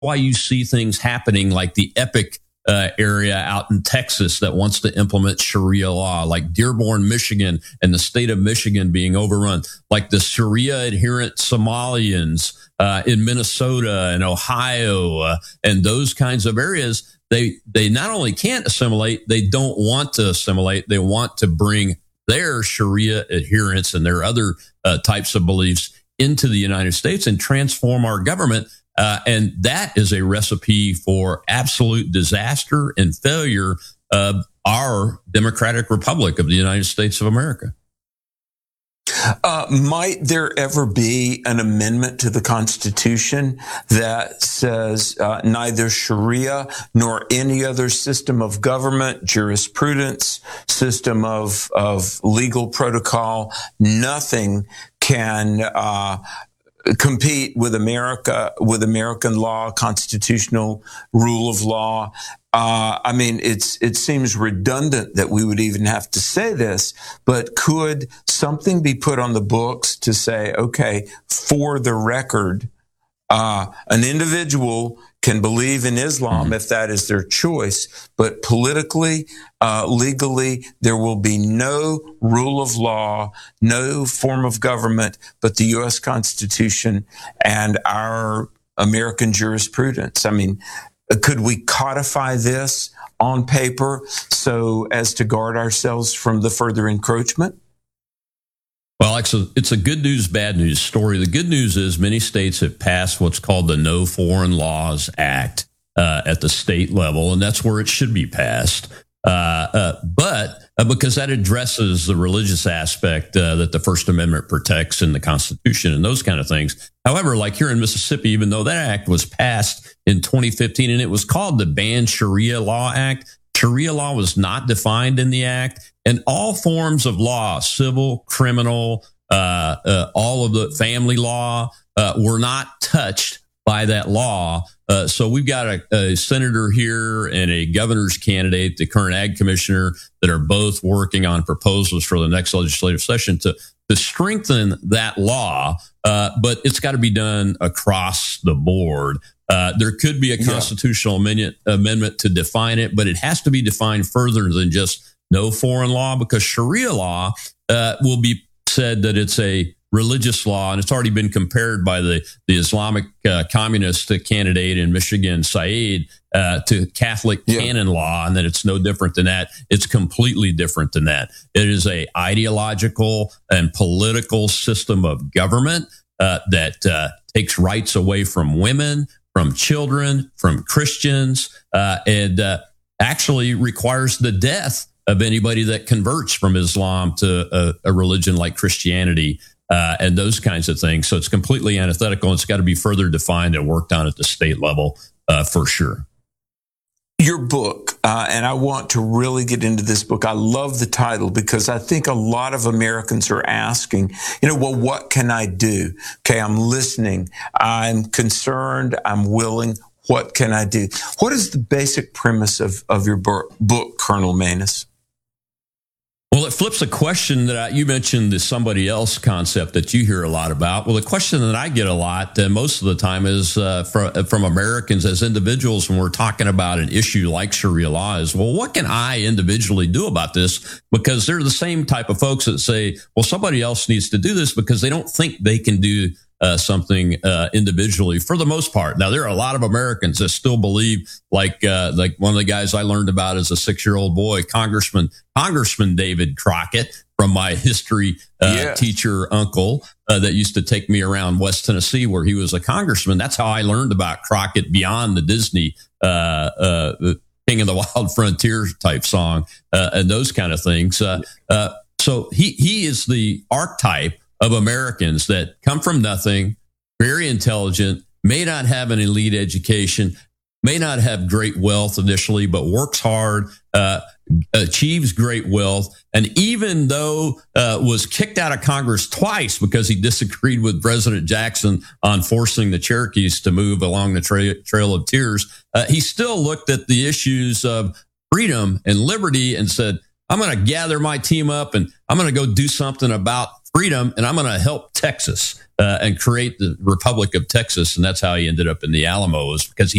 why you see things happening like the Epic area out in Texas that wants to implement Sharia law, like Dearborn, Michigan, and the state of Michigan being overrun, like the Sharia adherent Somalians in Minnesota and Ohio and those kinds of areas. They not only can't assimilate, they don't want to assimilate. They want to bring their Sharia adherents and their other types of beliefs into the United States and transform our government. And that is a recipe for absolute disaster and failure of our democratic republic of the United States of America. Might there ever be an amendment to the Constitution that says neither Sharia nor any other system of government, jurisprudence, system of legal protocol, nothing can compete with America, with American law, constitutional rule of law? I mean, it seems redundant that we would even have to say this, but could something be put on the books to say, okay, for the record, an individual can believe in Islam if that is their choice, but politically, legally, there will be no rule of law, no form of government, but the U.S. Constitution and our American jurisprudence. I mean, could we codify this on paper so as to guard ourselves from the further encroachment? Well, it's a good news, bad news story. The good news is many states have passed what's called the No Foreign Laws Act at the state level, and that's where it should be passed. But because that addresses the religious aspect that the First Amendment protects in the Constitution and those kind of things. However, like here in Mississippi, even though that act was passed in 2015 and it was called the Ban Sharia Law Act, Sharia law was not defined in the act, and all forms of law, civil, criminal, all of the family law, were not touched by that law. So we've got a senator here and a governor's candidate, the current ag commissioner, that are both working on proposals for the next legislative session to strengthen that law. But it's got to be done across the board. There could be a constitutional amendment to define it, but it has to be defined further than just no foreign law, because Sharia law will be said that it's a religious law, and it's already been compared by the Islamic communist candidate in Michigan, Saeed, to Catholic canon law, and that it's no different than that. It's completely different than that. It is a ideological and political system of government that takes rights away from women, from children, from Christians, and actually requires the death of anybody that converts from Islam to a religion like Christianity. And those kinds of things. So it's completely antithetical, and it's got to be further defined and worked on at the state level for sure. Your book, and I want to really get into this book. I love the title because I think a lot of Americans are asking, well, what can I do? Okay, I'm listening. I'm concerned. I'm willing. What can I do? What is the basic premise of your book, Colonel Maness? Well, it flips a question that you mentioned, the somebody else concept that you hear a lot about. Well, the question that I get a lot most of the time is from Americans as individuals when we're talking about an issue like Sharia law is, well, what can I individually do about this? Because they're the same type of folks that say, well, somebody else needs to do this because they don't think they can do something individually for the most part. Now, there are a lot of Americans that still believe, like one of the guys I learned about as a 6-year-old boy, Congressman David Crockett, from my history teacher uncle that used to take me around West Tennessee where he was a congressman. That's how I learned about Crockett beyond the Disney King of the Wild Frontier type song and those kind of things. So he is the archetype of Americans that come from nothing, very intelligent, may not have an elite education, may not have great wealth initially, but works hard, achieves great wealth, and even though was kicked out of Congress twice because he disagreed with President Jackson on forcing the Cherokees to move along the Trail of Tears, he still looked at the issues of freedom and liberty and said, I'm going to gather my team up and I'm going to go do something about freedom, and I'm going to help Texas and create the Republic of Texas. And that's how he ended up in the Alamo, is because he